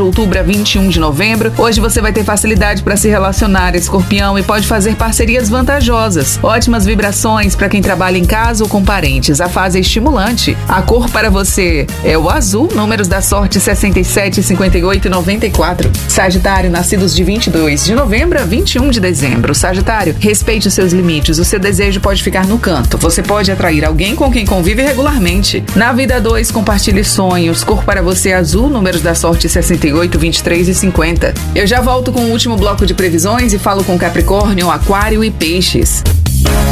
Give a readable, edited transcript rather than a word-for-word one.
outubro a 21 de novembro. Hoje você vai ter facilidade para se relacionar, Escorpião, e pode fazer parcerias vantajosas. Ótimas vibrações para quem trabalha em casa ou com parentes. A fase é estimulante. A cor para você é o azul. Números da sorte 67, 58 e 94. Sagitário, nascidos de 22 de novembro a 21 de dezembro. Sagitário, respeite os seus limites. O seu desejo pode ficar no canto. Você pode atrair alguém com quem convive regularmente. Na vida 2, compartilhe sonhos. Cor para você é azul. Números da sorte 68, 23 e 50. Eu já volto com o último bloco de previsões e falo com Capricórnio, Aquário e Peixes.